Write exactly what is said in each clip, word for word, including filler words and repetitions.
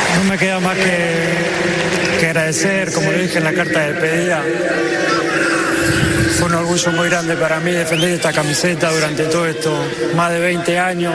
No me queda más que, que agradecer, como le dije en la carta de despedida. Fue un orgullo muy grande para mí defender esta camiseta durante todo esto, más de veinte años,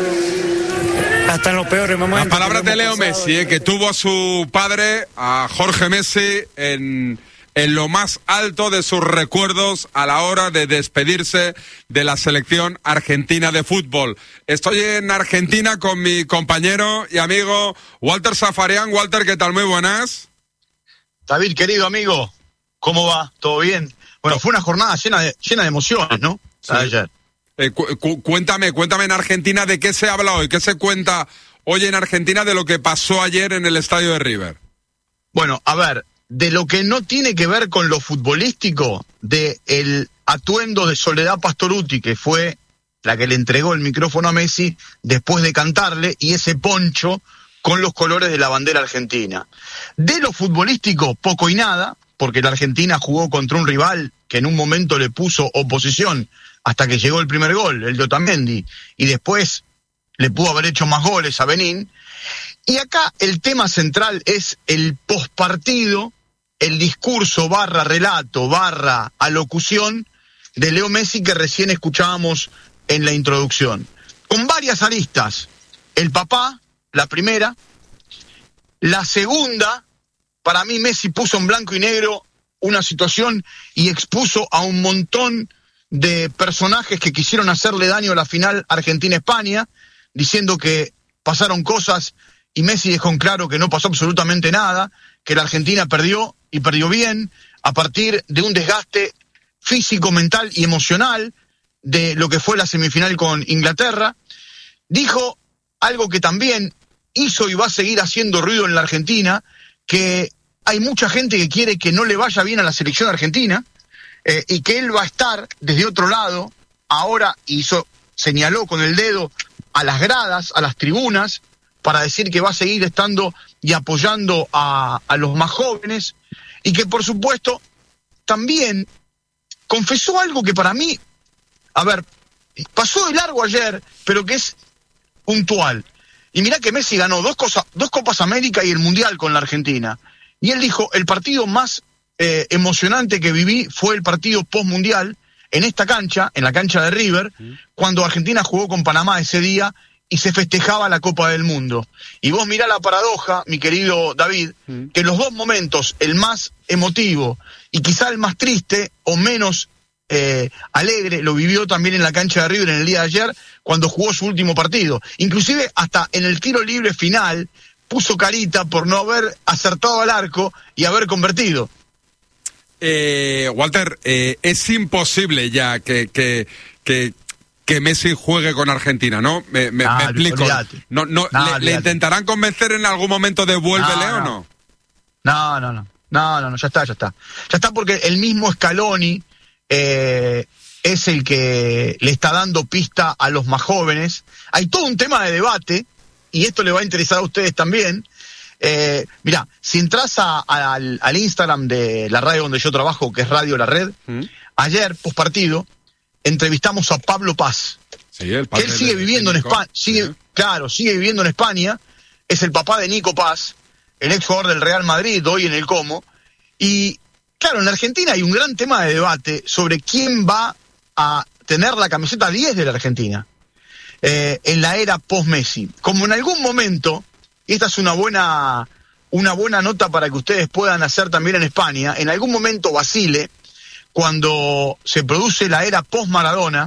hasta en los peores momentos. Las palabras de Leo pasado. Messi, eh, que tuvo a su padre, a Jorge Messi, en, en lo más alto de sus recuerdos a la hora de despedirse de la selección argentina de fútbol. Estoy en Argentina con mi compañero y amigo Walter Zafarian. Walter, ¿qué tal? Muy buenas. David, querido amigo, ¿cómo va? ¿Todo bien? Bueno, fue una jornada llena de, llena de emociones, ¿no? Sí. Ayer. Eh, cu- cu- cuéntame, cuéntame en Argentina de qué se habla hoy, qué se cuenta hoy en Argentina de lo que pasó ayer en el estadio de River. Bueno, a ver, de lo que no tiene que ver con lo futbolístico, de el atuendo de Soledad Pastorutti, que fue la que le entregó el micrófono a Messi después de cantarle, y ese poncho con los colores de la bandera argentina. De lo futbolístico, poco y nada, porque la Argentina jugó contra un rival que en un momento le puso oposición hasta que llegó el primer gol, el de Otamendi, y después le pudo haber hecho más goles a Benín. Y acá el tema central es el pospartido, el discurso barra relato, barra alocución de Leo Messi que recién escuchábamos en la introducción. Con varias aristas. El papá, la primera. La segunda, para mí Messi puso en blanco y negro una situación y expuso a un montón de personajes que quisieron hacerle daño a la final Argentina-España, diciendo que pasaron cosas y Messi dejó en claro que no pasó absolutamente nada, que la Argentina perdió y perdió bien a partir de un desgaste físico, mental y emocional de lo que fue la semifinal con Inglaterra. Dijo algo que también hizo y va a seguir haciendo ruido en la Argentina, que hay mucha gente que quiere que no le vaya bien a la selección argentina, eh, y que él va a estar desde otro lado. Ahora hizo, señaló con el dedo a las gradas, a las tribunas, para decir que va a seguir estando y apoyando a, a los más jóvenes, y que por supuesto también confesó algo que para mí, a ver, pasó de largo ayer, pero que es puntual. Y mirá que Messi ganó dos, cosas, dos Copas América y el Mundial con la Argentina. Y él dijo, el partido más eh, emocionante que viví fue el partido post-mundial en esta cancha, en la cancha de River, mm. cuando Argentina jugó con Panamá ese día y se festejaba la Copa del Mundo. Y vos mirá la paradoja, mi querido David, mm. que los dos momentos, el más emotivo y quizá el más triste o menos eh, alegre, lo vivió también en la cancha de River en el día de ayer, cuando jugó su último partido. Inclusive hasta en el tiro libre final puso carita por no haber acertado al arco y haber convertido. Eh, Walter, eh, es imposible ya que, que, que, que Messi juegue con Argentina, ¿no? Me, me, nah, me explico. No, no, nah, le, ¿Le intentarán convencer en algún momento de vuélvele nah, o no? No, no, no, no, no, no, no, ya está, ya está. Ya está porque el mismo Scaloni eh, es el que le está dando pista a los más jóvenes. Hay todo un tema de debate, y esto le va a interesar a ustedes también. Eh, mirá, si entras a, a, al, al Instagram de la radio donde yo trabajo, que es Radio La Red, ¿Mm? ayer, post partido, entrevistamos a Pablo Paz. Sí, el que él sigue viviendo en España, sigue, sí. claro, sigue viviendo en España, es el papá de Nico Paz, el ex jugador del Real Madrid, hoy en el Como. Y claro, en la Argentina hay un gran tema de debate sobre quién va a tener la camiseta diez de la Argentina eh, en la era post-Messi. Como en algún momento, y esta es una buena, una buena nota para que ustedes puedan hacer también en España, en algún momento Basile, cuando se produce la era post-Maradona,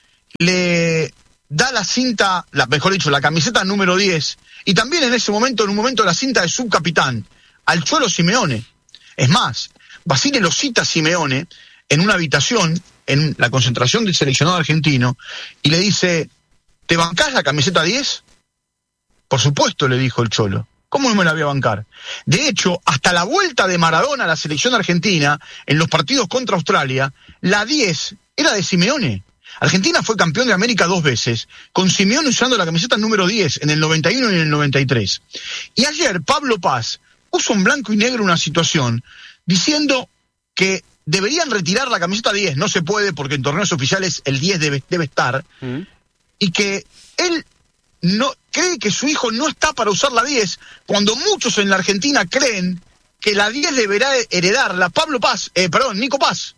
le da la cinta, la, mejor dicho, la camiseta número diez, y también en ese momento, en un momento, la cinta de subcapitán, al Cholo Simeone. Es más, Basile lo cita a Simeone en una habitación, en la concentración del seleccionado argentino, y le dice, ¿te bancás la camiseta diez? Por supuesto, le dijo el Cholo. ¿Cómo no me la voy a bancar? De hecho, hasta la vuelta de Maradona a la selección argentina, en los partidos contra Australia, la diez era de Simeone. Argentina fue campeón de América dos veces, con Simeone usando la camiseta número diez en el noventa y uno y en el noventa y tres. Y ayer Pablo Paz puso en blanco y negro una situación diciendo que deberían retirar la camiseta diez, no se puede porque en torneos oficiales el diez debe, debe estar, ¿Mm? y que él no cree que su hijo no está para usar la diez, cuando muchos en la Argentina creen que la diez deberá heredarla Pablo Paz, eh, perdón, Nico Paz.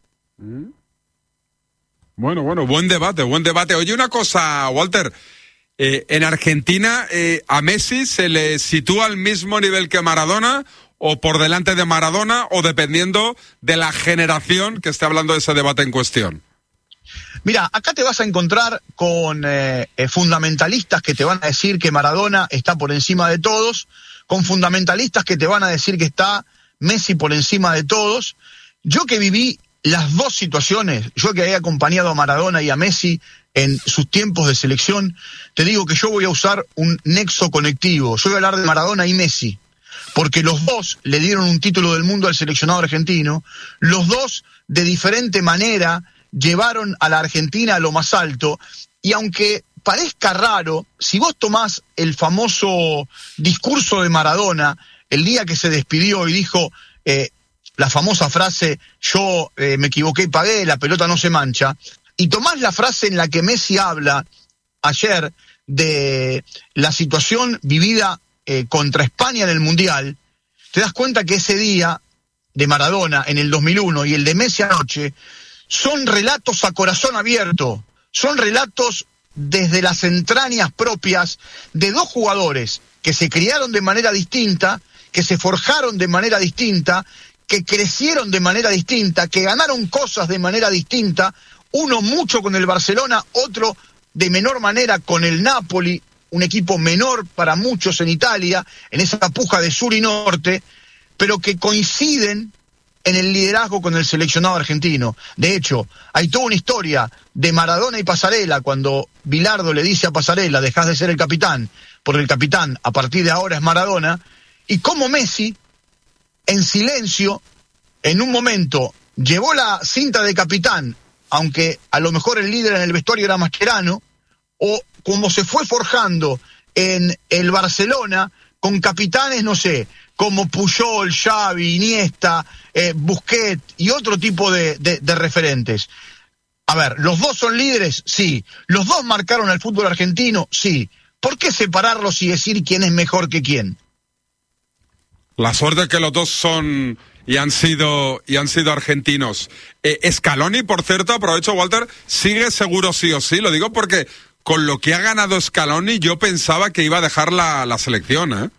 Bueno, bueno, buen debate, buen debate. Oye, una cosa, Walter, eh, en Argentina eh, a Messi se le sitúa al mismo nivel que Maradona, o por delante de Maradona, o dependiendo de la generación que esté hablando de ese debate en cuestión. Mira, acá te vas a encontrar con eh, eh, fundamentalistas que te van a decir que Maradona está por encima de todos, con fundamentalistas que te van a decir que está Messi por encima de todos. Yo que viví las dos situaciones, yo que he acompañado a Maradona y a Messi en sus tiempos de selección, te digo que yo voy a usar un nexo conectivo. Yo voy a hablar de Maradona y Messi, porque los dos le dieron un título del mundo al seleccionado argentino, los dos de diferente manera llevaron a la Argentina a lo más alto, y aunque parezca raro, si vos tomás el famoso discurso de Maradona, el día que se despidió y dijo eh, la famosa frase, yo eh, me equivoqué y pagué, la pelota no se mancha, y tomás la frase en la que Messi habla ayer de la situación vivida eh, contra España en el Mundial, te das cuenta que ese día de Maradona en el dos mil uno y el de Messi anoche son relatos a corazón abierto, son relatos desde las entrañas propias de dos jugadores que se criaron de manera distinta, que se forjaron de manera distinta, que crecieron de manera distinta, que ganaron cosas de manera distinta, uno mucho con el Barcelona, otro de menor manera con el Napoli, un equipo menor para muchos en Italia, en esa puja de sur y norte, pero que coinciden en el liderazgo con el seleccionado argentino. De hecho, hay toda una historia de Maradona y Pasarela, cuando Bilardo le dice a Pasarela, dejás de ser el capitán, porque el capitán a partir de ahora es Maradona, y cómo Messi, en silencio, en un momento, llevó la cinta de capitán, aunque a lo mejor el líder en el vestuario era Mascherano, o como se fue forjando en el Barcelona, con capitanes, no sé, como Puyol, Xavi, Iniesta, eh, Busquets y otro tipo de, de, de referentes. A ver, ¿los dos son líderes? Sí. ¿Los dos marcaron al fútbol argentino? Sí. ¿Por qué separarlos y decir quién es mejor que quién? La suerte que los dos son y han sido y han sido argentinos. Eh, Scaloni, por cierto, aprovecho, Walter, sigue seguro sí o sí. Lo digo porque con lo que ha ganado Scaloni yo pensaba que iba a dejar la, la selección, ¿eh?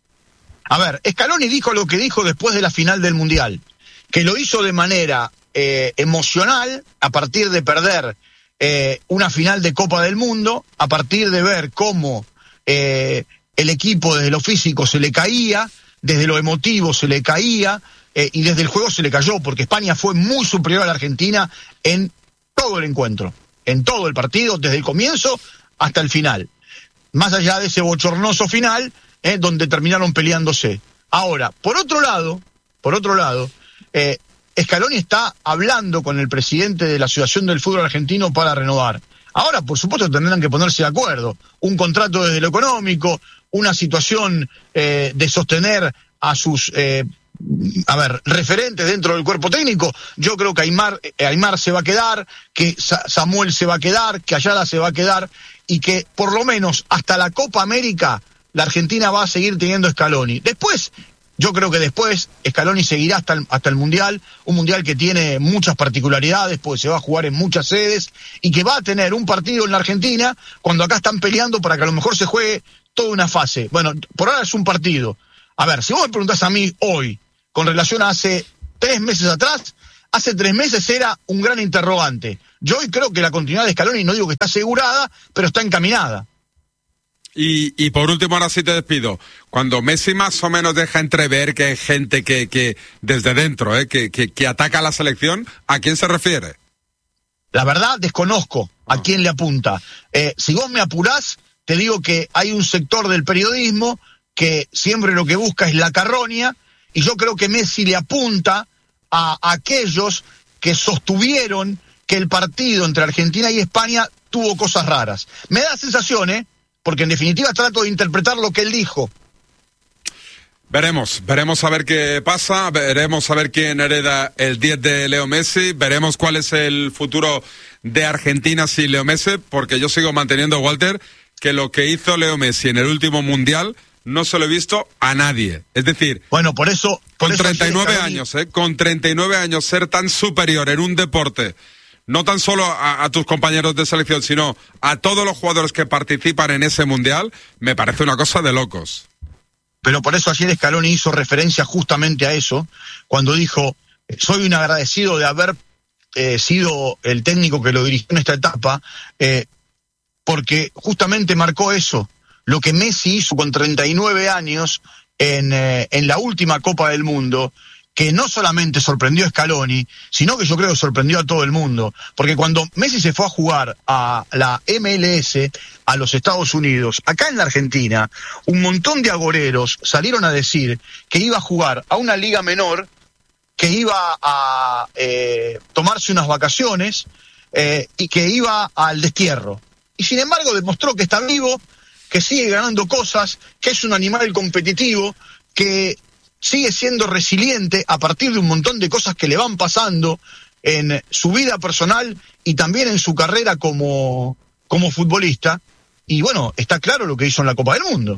A ver, Scaloni dijo lo que dijo después de la final del Mundial, que lo hizo de manera eh, emocional, a partir de perder eh, una final de Copa del Mundo, a partir de ver cómo eh, el equipo desde lo físico se le caía, desde lo emotivo se le caía, eh, y desde el juego se le cayó, porque España fue muy superior a la Argentina en todo el encuentro, en todo el partido, desde el comienzo hasta el final. Más allá de ese bochornoso final, Eh, donde terminaron peleándose. Ahora, por otro lado, por otro lado, eh, Scaloni está hablando con el presidente de la Asociación del Fútbol Argentino para renovar. Ahora, por supuesto, tendrán que ponerse de acuerdo. Un contrato desde lo económico, una situación eh, de sostener a sus, eh, a ver, referentes dentro del cuerpo técnico. Yo creo que Aymar, eh, Aymar se va a quedar, que Sa- Samuel se va a quedar, que Ayala se va a quedar, y que por lo menos hasta la Copa América la Argentina va a seguir teniendo Scaloni. Después, yo creo que después Scaloni seguirá hasta el, hasta el Mundial, un Mundial que tiene muchas particularidades, porque se va a jugar en muchas sedes, y que va a tener un partido en la Argentina, cuando acá están peleando para que a lo mejor se juegue toda una fase. Bueno, por ahora es un partido. A ver, si vos me preguntás a mí hoy, con relación a hace tres meses atrás, hace tres meses era un gran interrogante. Yo hoy creo que la continuidad de Scaloni, no digo que está asegurada, pero está encaminada. Y, y por último, ahora sí te despido. Cuando Messi más o menos deja entrever que hay gente que, que desde dentro, eh, que, que, que ataca a la selección, ¿a quién se refiere? La verdad, desconozco a No. quién le apunta. Eh, si vos me apurás, te digo que hay un sector del periodismo que siempre lo que busca es la carroña, y yo creo que Messi le apunta a, a aquellos que sostuvieron que el partido entre Argentina y España tuvo cosas raras. Me da la sensación, ¿eh? Porque en definitiva trato de interpretar lo que él dijo. Veremos, veremos a ver qué pasa, veremos a ver quién hereda el diez de Leo Messi, veremos cuál es el futuro de Argentina sin Leo Messi, porque yo sigo manteniendo, Walter, que lo que hizo Leo Messi en el último Mundial no se lo he visto a nadie. Es decir, bueno, por eso... Por con eso treinta y nueve Scaloni... años, ¿eh? Con treinta y nueve años, ser tan superior en un deporte, no tan solo a, a tus compañeros de selección, sino a todos los jugadores que participan en ese Mundial, me parece una cosa de locos. Pero por eso ayer Scaloni hizo referencia justamente a eso, cuando dijo, soy un agradecido de haber eh, sido el técnico que lo dirigió en esta etapa, eh, porque justamente marcó eso, lo que Messi hizo con treinta y nueve años en, eh, en la última Copa del Mundo, que no solamente sorprendió a Scaloni, sino que yo creo que sorprendió a todo el mundo. Porque cuando Messi se fue a jugar a la M L S, a los Estados Unidos, acá en la Argentina, un montón de agoreros salieron a decir que iba a jugar a una liga menor, que iba a eh, tomarse unas vacaciones eh, y que iba al destierro. Y sin embargo demostró que está vivo, que sigue ganando cosas, que es un animal competitivo, que sigue siendo resiliente a partir de un montón de cosas que le van pasando en su vida personal y también en su carrera como, como futbolista. Y bueno, está claro lo que hizo en la Copa del Mundo.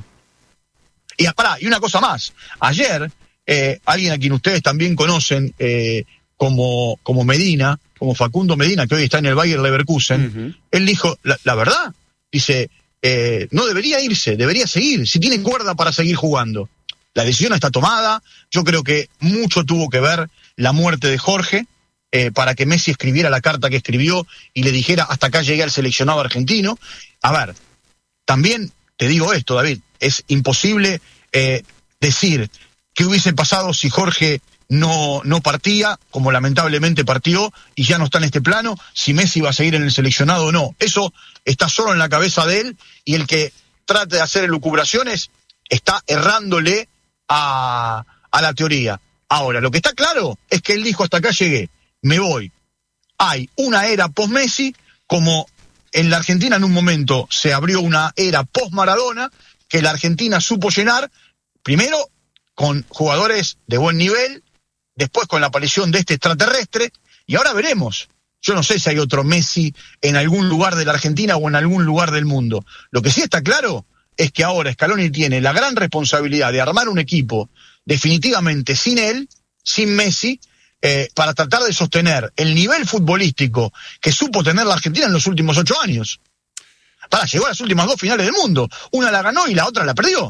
Y, pará, y una cosa más. Ayer, eh, alguien a quien ustedes también conocen eh, como, como Medina, como Facundo Medina, que hoy está en el Bayer Leverkusen, uh-huh. Él dijo, la, la verdad, dice, eh, no debería irse, debería seguir, si tiene cuerda para seguir jugando. La decisión está tomada, yo creo que mucho tuvo que ver la muerte de Jorge, eh, para que Messi escribiera la carta que escribió y le dijera, hasta acá llegué al seleccionado argentino. A ver, también te digo esto, David, es imposible eh, decir qué hubiese pasado si Jorge no, no partía, como lamentablemente partió, y ya no está en este plano, si Messi va a seguir en el seleccionado o no. Eso está solo en la cabeza de él, y el que trate de hacer elucubraciones está errándole a, a la teoría. Ahora, lo que está claro es que él dijo, hasta acá llegué, me voy. Hay una era post-Messi, como en la Argentina en un momento se abrió una era post-Maradona, que la Argentina supo llenar, primero con jugadores de buen nivel, después con la aparición de este extraterrestre, y ahora veremos. Yo no sé si hay otro Messi en algún lugar de la Argentina o en algún lugar del mundo. Lo que sí está claro es que ahora Scaloni tiene la gran responsabilidad de armar un equipo definitivamente sin él, sin Messi, eh, para tratar de sostener el nivel futbolístico que supo tener la Argentina en los últimos ocho años. Para, llegó a las últimas dos finales del mundo. Una la ganó y la otra la perdió.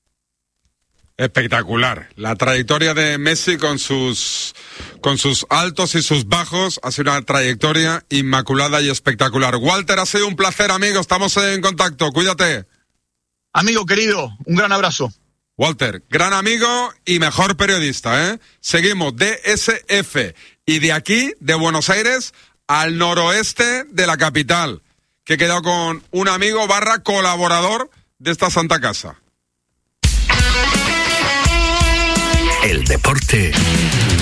Espectacular. La trayectoria de Messi con sus con sus altos y sus bajos ha sido una trayectoria inmaculada y espectacular. Walter, ha sido un placer, amigo. Estamos en contacto. Cuídate. Amigo querido, un gran abrazo. Walter, gran amigo y mejor periodista, ¿eh? Seguimos D S F y de aquí, de Buenos Aires, al noroeste de la capital, que he quedado con un amigo barra colaborador de esta santa casa. El deporte